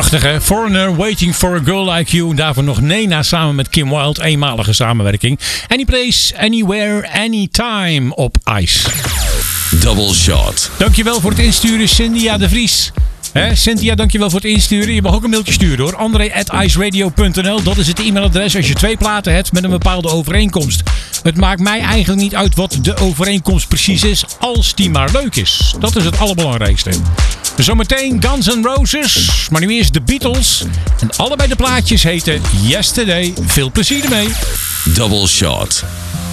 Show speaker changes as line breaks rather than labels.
Prachtig hè? Foreigner, Waiting for a Girl Like You. En daarvoor nog Nena samen met Kim Wilde. Eenmalige samenwerking. Any Place, Anywhere, Anytime op Ice.
Double Shot.
Dankjewel voor het insturen, Cynthia de Vries. Cynthia, dankjewel voor het insturen. Je mag ook een mailtje sturen hoor. André@iceradio.nl. Dat is het e-mailadres als je 2 platen hebt met een bepaalde overeenkomst. Het maakt mij eigenlijk niet uit wat de overeenkomst precies is, als die maar leuk is. Dat is het allerbelangrijkste. Zometeen Guns N' Roses, maar nu eerst de Beatles. En allebei de plaatjes heten Yesterday. Veel plezier ermee.
Double Shot.